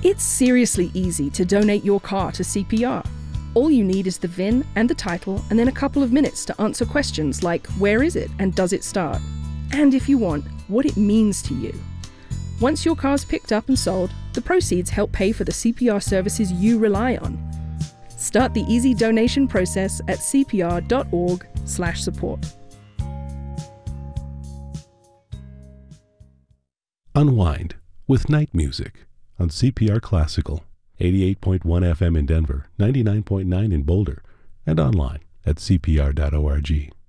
It's seriously easy to donate your car to CPR. All you need is the VIN and the title, and then a couple of minutes to answer questions like where is it and does it start? And if you want, what it means to you. Once your car's picked up and sold, the proceeds help pay for the CPR services you rely on. Start the easy donation process at cpr.org/support. Unwind with Night Music on CPR Classical, 88.1 FM in Denver, 99.9 in Boulder, and online at cpr.org.